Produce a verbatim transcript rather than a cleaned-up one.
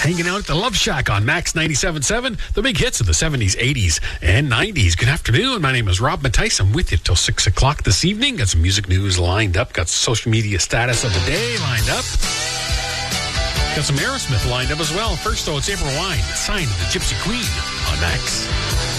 hanging out at the Love Shack on Max ninety-seven point seven, the big hits of the seventies, eighties, and nineties. Good afternoon. My name is Rob Mattice. I'm with you till six o'clock this evening. Got some music news lined up. Got social media status of the day lined up. Got some Aerosmith lined up as well. First, though, it's April Wine, signed to the Gypsy Queen on Max.